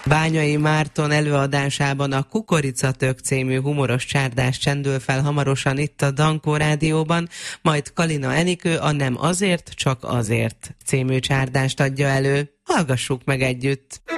Bányai Márton előadásában a Kukoricatök című humoros csárdás csendül fel hamarosan itt a Dankó Rádióban, majd Kalina Enikő a Nem azért, csak azért című csárdást adja elő. Hallgassuk meg együtt!